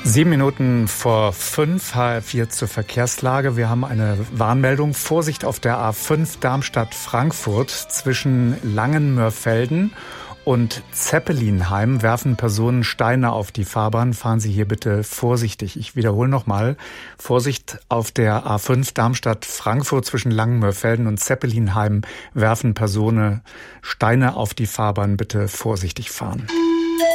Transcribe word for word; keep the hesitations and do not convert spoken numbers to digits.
Sieben Minuten vor fünf, H R vier zur Verkehrslage. Wir haben eine Warnmeldung. Vorsicht auf der A fünf Darmstadt-Frankfurt. Zwischen Langenmörfelden und Zeppelinheim werfen Personen Steine auf die Fahrbahn. Fahren Sie hier bitte vorsichtig. Ich wiederhole nochmal. Vorsicht auf der A fünf Darmstadt-Frankfurt. Zwischen Langenmörfelden und Zeppelinheim werfen Personen Steine auf die Fahrbahn. Bitte vorsichtig fahren.